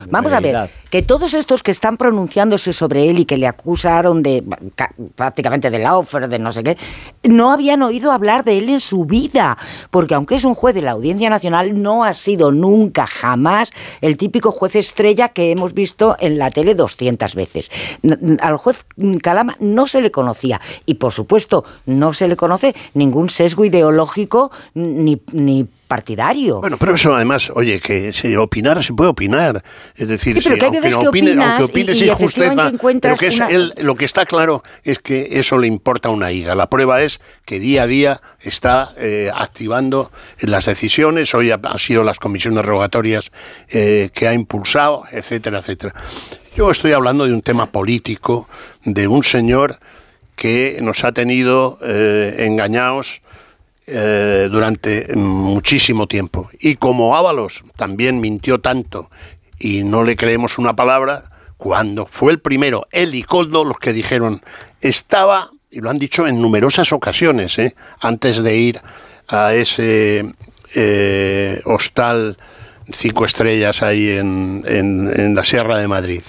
Vamos a ver, que todos estos que están pronunciándose sobre él y que le acusaron de prácticamente de lawfare, de no sé qué, no habían oído hablar de él en su vida, porque aunque es un juez de la Audiencia Nacional, no ha sido nunca, jamás, el típico juez estrella que hemos visto en la tele 200 veces. Al juez Calama no se le conocía y, por supuesto, no se le conoce ningún sesgo ideológico ni partidario. Bueno, pero eso además, oye, que opinar se puede opinar. Es decir, sí, pero que hay veces que aunque opines sin justeza, pero que él, lo que está claro es que eso le importa una higa. La prueba es que día a día está activando las decisiones. Hoy han sido las comisiones rogatorias que ha impulsado, etcétera, etcétera. Yo estoy hablando de un tema político, de un señor que nos ha tenido engañados durante muchísimo tiempo. Y como Ábalos también mintió tanto y no le creemos una palabra, cuando fue el primero, él y Koldo, los que dijeron, estaba, y lo han dicho en numerosas ocasiones, antes de ir a ese hostal 5 estrellas ahí en la Sierra de Madrid,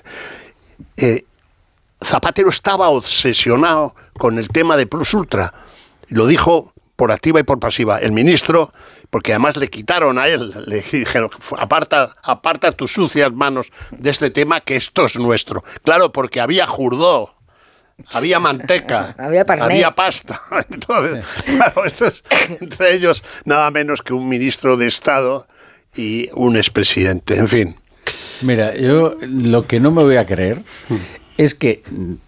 Zapatero estaba obsesionado con el tema de Plus Ultra. Lo dijo por activa y por pasiva el ministro, porque además le quitaron a él, le dijeron, aparta tus sucias manos de este tema, que esto es nuestro. Claro, porque había jurdó, había manteca, había pasta. Entonces, claro, esto es entre ellos nada menos que un ministro de Estado y un expresidente, en fin. Mira, yo lo que no me voy a creer es que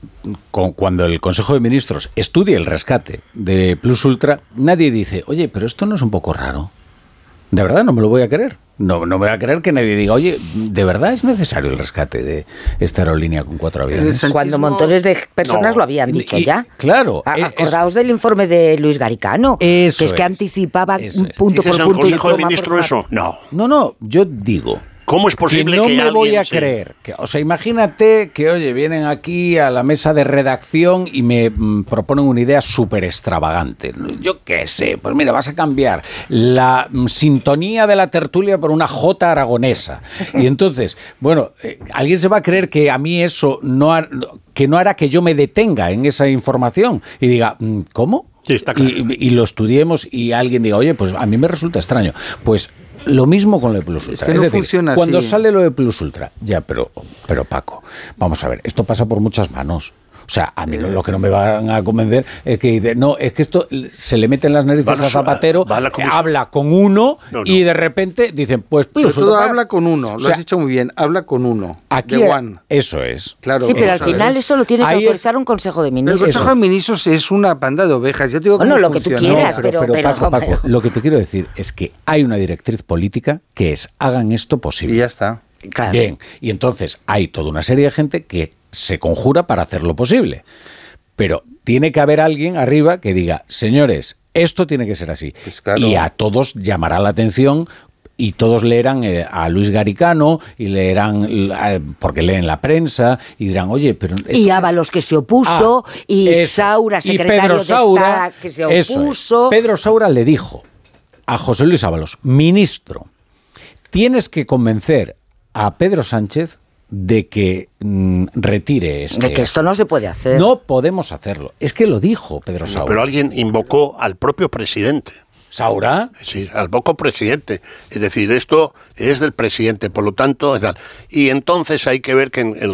cuando el Consejo de Ministros estudie el rescate de Plus Ultra, nadie dice, oye, pero esto no es un poco raro. De verdad, no me lo voy a creer. No me voy a creer que nadie diga, oye, ¿de verdad es necesario el rescate de esta aerolínea con 4 aviones? Cuando montones de personas lo habían dicho ya. Claro. Acordaos del informe de Luis Garicano, que es que anticipaba punto por punto. ¿El Consejo de Ministros eso? No, yo digo... ¿Cómo es posible que no me voy a creer? O sea, imagínate que, oye, vienen aquí a la mesa de redacción y me proponen una idea súper extravagante. Yo qué sé, pues mira, vas a cambiar la sintonía de la tertulia por una jota aragonesa. Y entonces, bueno, alguien se va a creer que a mí eso no hará que yo me detenga en esa información y diga, ¿cómo? Sí, está claro. Y lo estudiemos y alguien diga, oye, pues a mí me resulta extraño. Pues lo mismo con lo de Plus Ultra. Es que no funciona así. Cuando sale lo de Plus Ultra, ya, pero Paco, vamos a ver, esto pasa por muchas manos. O sea, a mí lo que no me van a convencer es que dice, no, es que esto se le mete en las narices a Zapatero, habla con uno y de repente dicen, pues Plus Ultra. Habla con uno, lo has dicho muy bien, habla con uno. Aquí eso es. Claro, sí, pero al final eso lo tiene que autorizar un Consejo de Ministros. El Consejo de Ministros es una panda de ovejas. Yo te digo bueno, lo que tú quieras, pero Paco, lo que te quiero decir es que hay una directriz política que es, hagan esto posible. Y ya está. Claro. Bien, y entonces hay toda una serie de gente que se conjura para hacerlo posible. Pero tiene que haber alguien arriba que diga, señores, esto tiene que ser así. Pues claro. Y a todos llamará la atención y todos leerán a Luis Garicano y leerán, porque leen la prensa y dirán, oye, pero... Y Ábalos que se opuso, Saura, secretario de Estado, que se opuso... Pedro Saura le dijo a José Luis Ábalos, ministro, tienes que convencer a Pedro Sánchez de que retire de que esto no se puede hacer. No podemos hacerlo. Es que lo dijo Pedro Saura. Pero alguien invocó al propio presidente. ¿Saura? Sí, al poco presidente. Es decir, esto es del presidente, por lo tanto... Y entonces hay que ver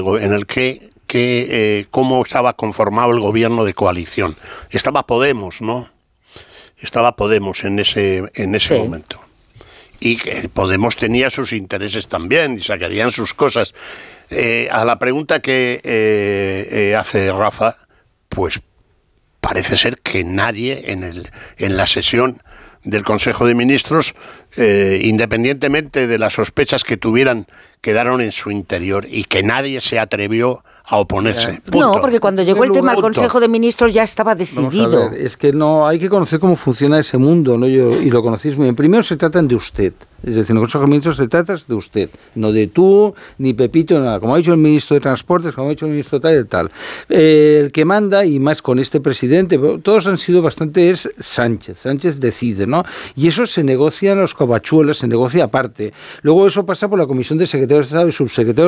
cómo estaba conformado el gobierno de coalición. Estaba Podemos, ¿no? Estaba Podemos en ese momento. Y que Podemos tenía sus intereses también y sacarían sus cosas. A la pregunta que hace Rafa, pues parece ser que nadie en la sesión del Consejo de Ministros, independientemente de las sospechas que tuvieran, quedaron en su interior y que nadie se atrevió a oponerse. Punto. No, porque cuando llegó el tema al Consejo de Ministros ya estaba decidido. Vamos a ver, es que no hay que conocer cómo funciona ese mundo, ¿no? Y lo conocéis muy bien. Primero se tratan de usted. Es decir, en el Consejo de Ministros se trata de usted, no de tú, ni Pepito, nada. Como ha dicho el ministro de Transportes, como ha dicho el ministro tal y tal. El que manda, y más con este presidente, todos han sido bastante, es Sánchez. Sánchez decide, ¿no? Y eso se negocia en los covachuelas, se negocia aparte. Luego eso pasa por la Comisión de Secretarios de Estado y Subsecretarios